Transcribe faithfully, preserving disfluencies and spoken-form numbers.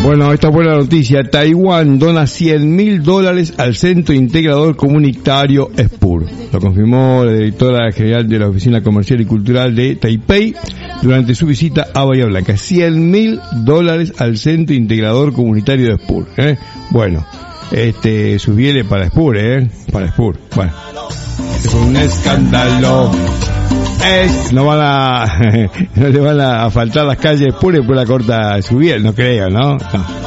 Bueno, esta es buena noticia. Taiwán dona cien mil dólares al Centro Integrador Comunitario S P U R. Lo confirmó la directora general de la Oficina Comercial y Cultural de Taipei durante su visita a Bahía Blanca. cien mil dólares al Centro Integrador Comunitario de S P U R. ¿eh? Bueno, este, sus bienes para S P U R, ¿eh? Para S P U R. Bueno, es un escándalo. Es, no van a, no le van a faltar las calles S P U R y después la corta su bien, no creo, ¿no? No.